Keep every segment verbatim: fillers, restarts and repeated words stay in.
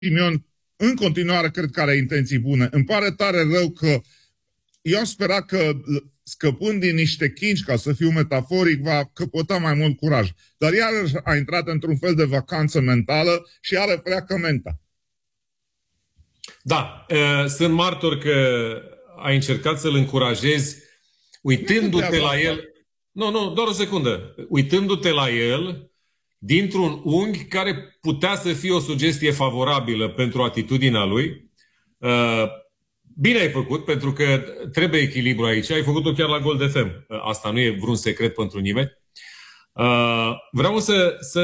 Simion în continuare cred că are intenții bune. Îmi pare tare rău că eu am sperat că scăpând din niște chingi, ca să fiu metaforic, va căpăta mai mult curaj. Dar iarăși a intrat într-un fel de vacanță mentală și are pleacă menta. Da, sunt martor că ai încercat să-l încurajezi uitându-te la el. Nu, nu, doar o secundă. Uitându-te la el dintr-un unghi care putea să fie o sugestie favorabilă pentru atitudinea lui. Bine ai făcut, pentru că trebuie echilibru aici. Ai făcut-o chiar la Gold F M. Asta nu e vreun secret pentru nimeni. Vreau să, să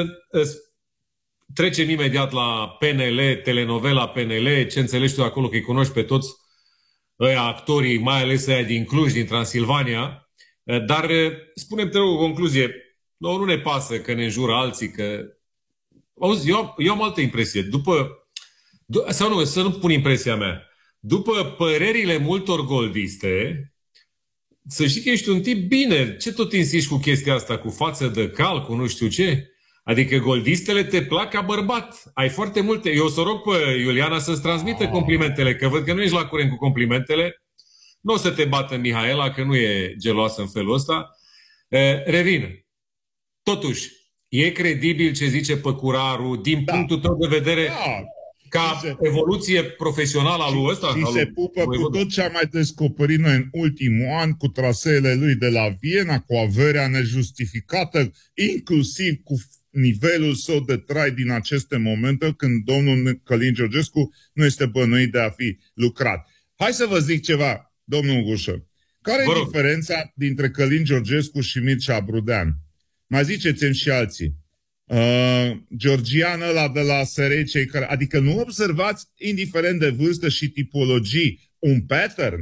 trecem imediat la P N L, telenovela P N L, ce înțelegi tu acolo, că îi cunoști pe toți ăia actorii, mai ales ăia din Cluj, din Transilvania. Dar spune-mi, te rog, o concluzie. Nu, nu ne pasă că ne înjură alții, că... Auzi, eu, eu am altă impresie. După... Sau nu, să nu pun impresia mea. După părerile multor goldiste, să știi că ești un tip bine. Ce tot insiști cu chestia asta, cu față de cal, cu nu știu ce? Adică goldistele te plac ca bărbat. Ai foarte multe. Eu o să rog pe Iuliana să-ți transmită complimentele, că văd că nu ești la curent cu complimentele. Nu o să te bată Mihaela, că nu e geloasă în felul ăsta. Revin. Totuși, e credibil ce zice Păcuraru din da. punctul tău de vedere da. ca se... evoluție profesională a lui ăsta? Și se pupă lui... cu tot ce am mai descoperit noi în ultimul an, cu traseele lui de la Viena, cu averea nejustificată, inclusiv cu nivelul său de trai din aceste momente, când domnul Călin Georgescu nu este bănuit de a fi lucrat. Hai să vă zic ceva, domnul Gușă. Care e diferența dintre Călin Georgescu și Mircea Brudean? Mai ziceți-mi și alții. Uh, Georgian ăla de la S R, cei care... Adică nu observați, indiferent de vârstă și tipologii, un pattern?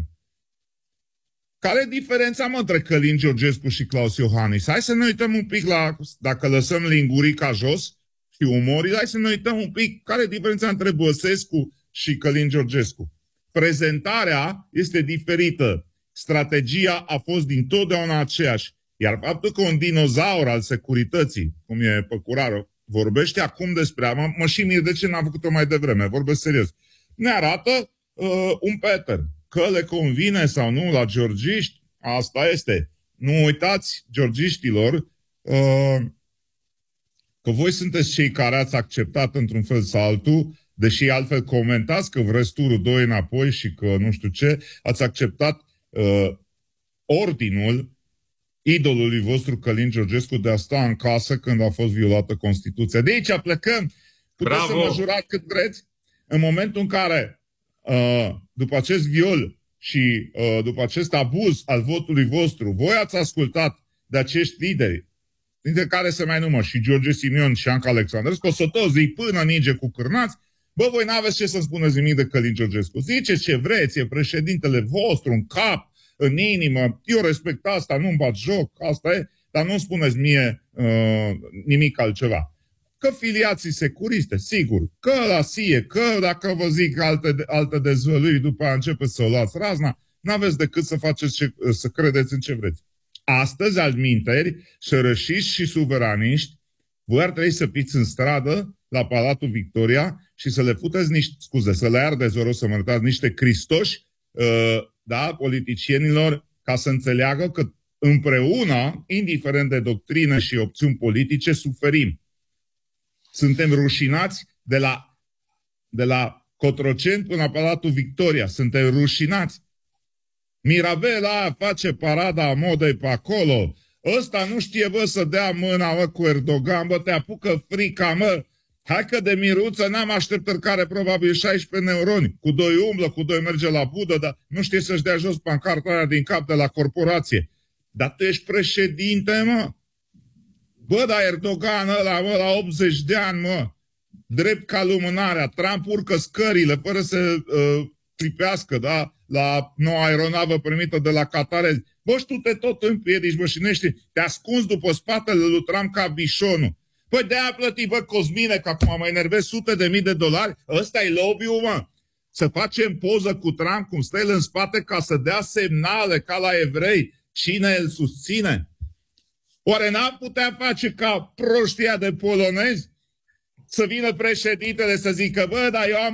Care e diferența, mă, între Călin Georgescu și Claus Iohannis? Hai să ne uităm un pic la... Dacă lăsăm lingurica jos și umorii, hai să ne uităm un pic care e diferența între Băsescu și Călin Georgescu. Prezentarea este diferită. Strategia a fost dintotdeauna aceeași. Iar faptul că un dinozaur al securității, cum e Păcuraru, vorbește acum despre... Mă, mă și mir de ce n-am făcut-o mai devreme, vorbesc serios. Ne arată uh, un pattern. Că le convine sau nu la georgiști, asta este. Nu uitați, georgiștilor, uh, că voi sunteți cei care ați acceptat într-un fel sau altul, deși altfel comentați că vreți turul doi înapoi și că nu știu ce, ați acceptat uh, ordinul idolului vostru Călin Georgescu de a sta în casă când a fost violată Constituția. De aici plecăm. Puteți Bravo. să mă jurați cât vreți. În momentul în care uh, după acest viol și uh, după acest abuz al votului vostru, voi ați ascultat de acești lideri, dintre care se mai numă și George Simion și Anca Alexandrescu, o să toți zic până ninge cu cârnați, bă, voi n-aveți ce să spuneți nimic de Călin Georgescu. Ziceți ce vreți, e președintele vostru, în cap, în inimă, eu respect asta, nu-mi bat joc, asta e, dar nu spuneți mie uh, nimic altceva. Că filiații securiste, sigur, că la S I E, că dacă vă zic alte, alte dezvăluiri, după aia începe să o luați razna, n-aveți decât să faceți ce, să credeți în ce vreți. Astăzi, altminteri, sărășiți și suveraniști, voi ar trebui să fiți în stradă, la Palatul Victoria, și să le puteți niște, scuze, să le ardeți, vă rog să mă iertați, niște cristoși, uh, da, politicienilor, ca să înțeleagă că împreună, indiferent de doctrine și opțiuni politice, suferim. Suntem rușinați de la, de la Cotroceni până la Palatul Victoria. Suntem rușinați. Mirabela face parada modei pe acolo. Ăsta nu știe, bă, să dea mâna, mă, cu Erdogan, bă, te apucă frica, mă. Hai că de miruță n-am așteptări, care probabil șaisprezece neuroni. Cu doi umblă, cu doi merge la budă, dar nu știe să-și dea jos pancarta aia din cap de la corporație. Dar tu ești președinte, mă. Bă, dar Erdogan ăla, mă, la optzeci de ani, mă, drept ca lumânarea. Trump urcă scările fără să uh, tripească, da, la noua aeronavă primită de la Qatar. Bă, și tu te tot împiedici, bă, și nu știi, te ascunzi după spatele lui Trump ca bișonul. Păi de-aia plăti, bă, Cosmine, că acum mă enervez sute de mii de dolari. Ăsta e lobby-ul, mă. Să facem poză cu Trump, cum stă el în spate, ca să dea semnale, ca la evrei, cine îl susține. Oare n-am putea face ca proștia de polonezi? să vină președintele să zică, bă, dar eu am